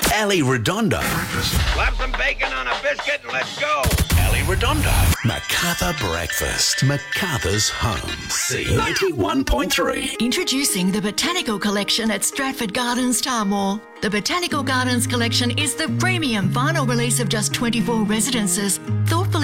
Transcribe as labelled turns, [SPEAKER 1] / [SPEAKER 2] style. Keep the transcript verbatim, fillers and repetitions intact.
[SPEAKER 1] Ali Redondo.
[SPEAKER 2] Slap some bacon on a biscuit and let's go.
[SPEAKER 1] Ali Redondo. Macarthur Breakfast. Macarthur's home. C ninety-one point three.
[SPEAKER 3] Introducing the Botanical Collection at Stratford Gardens, Tarmore. The Botanical Gardens Collection is the premium vinyl release of just twenty-four residences